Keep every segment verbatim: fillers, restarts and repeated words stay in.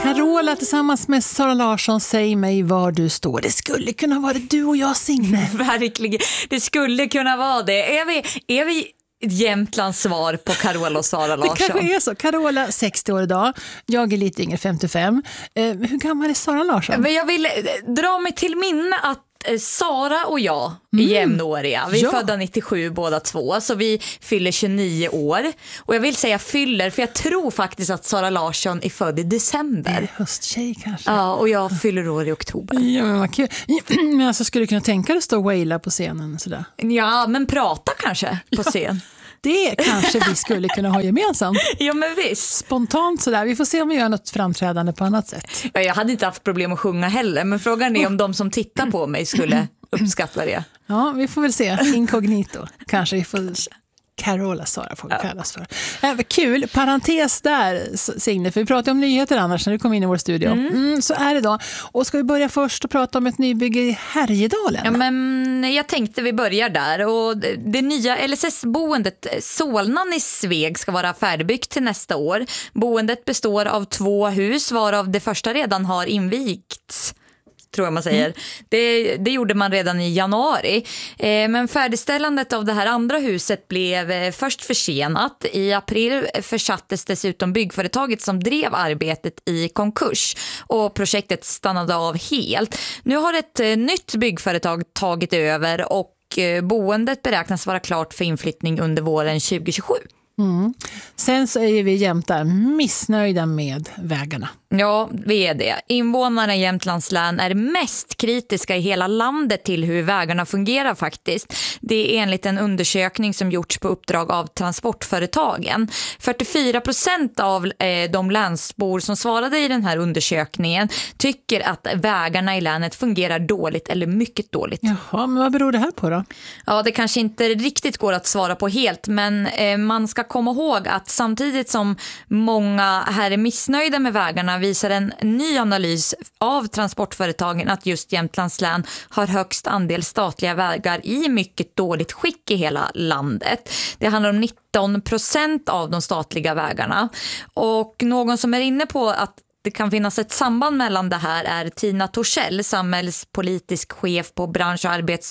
Carola tillsammans med Sara Larsson, säg mig var du står. Det skulle kunna vara du och jag, Signe. Verkligen, det skulle kunna vara det. Är vi, är vi Jämtlands svar på Carola och Sara Larsson? Det kanske är så. Carola, sextio år idag. Jag är lite yngre, femtiofem. Eh, hur gammal är Sara Larsson? Men jag vill dra mig till minne att Sara och jag är Mm. jämnåriga. Vi är Ja. födda nittiosju båda två, så vi fyller tjugonio år. Och jag vill säga fyller, för jag tror faktiskt att Sara Larsson är född i december. Är det hösttjej kanske? Ja, och jag fyller år i oktober. Ja, men vad kul. Men alltså, skulle du kunna tänka dig att stå och waila på scenen sådär? Ja, men prata kanske på scen. Det kanske vi skulle kunna ha gemensamt. Ja, men visst. Spontant sådär. Vi får se om vi gör något framträdande på annat sätt. Ja, jag hade inte haft problem att sjunga heller, men frågan är om de som tittar på mig skulle uppskatta det. Ja, vi får väl se. Inkognito. Kanske vi får... Carola Sara får vi Ja. kallas för. Äh, vad kul. Parentes där, Signe, för vi pratar om nyheter annars när du kom in i vår studio. Mm. Mm, så är det då. Och ska vi börja först och prata om ett nybygge i Härjedalen? Ja, men jag tänkte vi börjar där. Och det, det nya L S S-boendet Solnan i Sveg ska vara färdigbyggt till nästa år. Boendet består av två hus, varav det första redan har invigts, tror jag man säger. Mm. Det, det gjorde man redan i januari. Eh, men färdigställandet av det här andra huset blev eh, först försenat. I april försattes dessutom byggföretaget som drev arbetet i konkurs och projektet stannade av helt. Nu har ett eh, nytt byggföretag tagit över och eh, boendet beräknas vara klart för inflyttning under våren tjugohundratjugosju. Mm. Sen så är vi jämtar missnöjda med vägarna. Ja, vi är det. Invånarna i Jämtlands län är mest kritiska i hela landet till hur vägarna fungerar faktiskt. Det är enligt en undersökning som gjorts på uppdrag av transportföretagen. fyrtiofyra procent av eh, de länsbor som svarade i den här undersökningen tycker att vägarna i länet fungerar dåligt eller mycket dåligt. Jaha, men vad beror det här på då? Ja, det kanske inte riktigt går att svara på helt, men eh, man ska komma ihåg att samtidigt som många här är missnöjda med vägarna visar en ny analys av transportföretagen att just Jämtlands län har högst andel statliga vägar i mycket dåligt skick i hela landet. Det handlar om nitton procent av de statliga vägarna. Och någon som är inne på att det kan finnas ett samband mellan det här är Tina Torssell, samhällspolitisk chef på bransch- och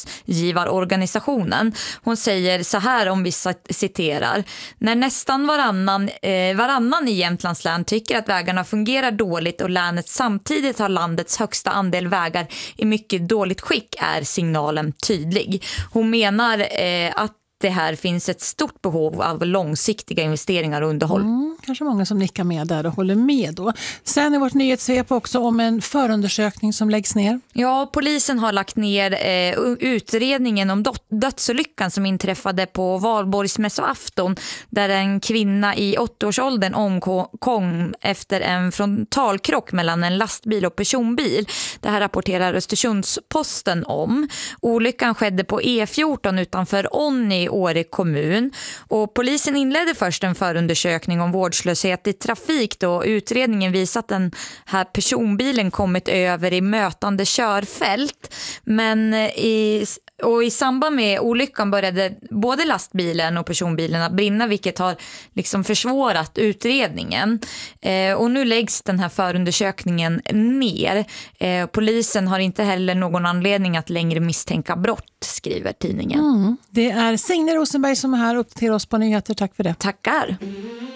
arbetsgivarorganisationen. Hon säger så här, om vi citerar: när nästan varannan, eh, varannan i Jämtlands län tycker att vägarna fungerar dåligt och länet samtidigt har landets högsta andel vägar i mycket dåligt skick är signalen tydlig. Hon menar eh, att det här finns ett stort behov av långsiktiga investeringar och underhåll. Mm, kanske många som nickar med där och håller med då. Sen är vårt nyhetssvep också om en förundersökning som läggs ner. Ja, polisen har lagt ner eh, utredningen om dödsolyckan som inträffade på Valborgsmässoafton, där en kvinna i åttioårsåldern omkom efter en frontalkrock mellan en lastbil och personbil. Det här rapporterar Östersundsposten om. Olyckan skedde på E fjorton utanför Onni, Åre kommun, och polisen inledde först en förundersökning om vårdslöshet i trafik då utredningen visat att den här personbilen kommit över i mötande körfält, men i Och i samband med olyckan började både lastbilen och personbilen att brinna, vilket har liksom försvårat utredningen. Eh, och nu läggs den här förundersökningen ner. Eh, polisen har inte heller någon anledning att längre misstänka brott, skriver tidningen. Mm. Det är Signe Rosenberg som är här upp till oss på nyheter. Tack för det. Tackar.